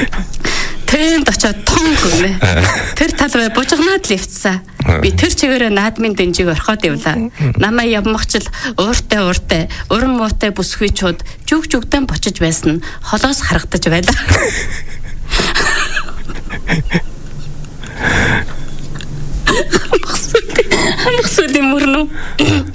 Тэнд очиод тон гүмэ. Тэр тал руу бужигнаад лифтсаа. Би тэр чигээрээ наадмын дэнжиг орхоод явлаа. Намаа явмагчл ууртай уран муутай бүсгүйчүүд жүгдэн бочиж байсан холоос харагдаж байлаа. Хамх сүлийн мөрнө.